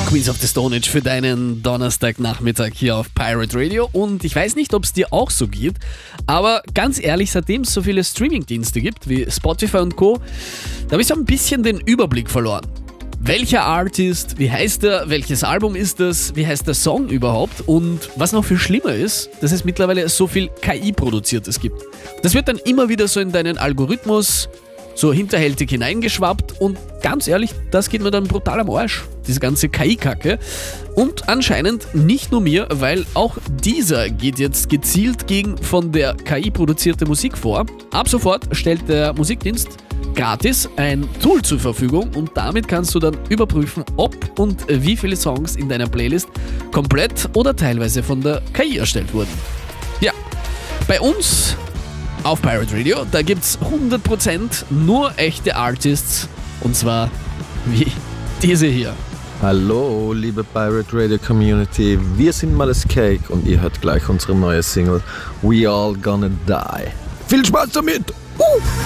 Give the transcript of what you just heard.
Queens of the Stone Age für deinen Donnerstagnachmittag hier auf Pirate Radio. Und ich weiß nicht, ob es dir auch so geht, aber ganz ehrlich, seitdem es so viele Streamingdienste gibt wie Spotify und Co., da habe ich so ein bisschen den Überblick verloren. Welcher Artist, wie heißt er, welches Album ist das, wie heißt der Song überhaupt und was noch viel schlimmer ist, dass es mittlerweile so viel KI-Produziertes gibt. Das wird dann immer wieder so in deinen Algorithmus so hinterhältig hineingeschwappt und ganz ehrlich, das geht mir dann brutal am Arsch, diese ganze KI-Kacke. Und anscheinend nicht nur mir, weil auch dieser geht jetzt gezielt gegen von der KI produzierte Musik vor. Ab sofort stellt der Musikdienst gratis ein Tool zur Verfügung und damit kannst du dann überprüfen, ob und wie viele Songs in deiner Playlist komplett oder teilweise von der KI erstellt wurden. Ja, bei uns auf Pirate Radio, da gibt's 100% nur echte Artists und zwar wie diese hier. Hallo, liebe Pirate Radio Community, wir sind Malice Cake und ihr hört gleich unsere neue Single We All Gonna Die. Viel Spaß damit!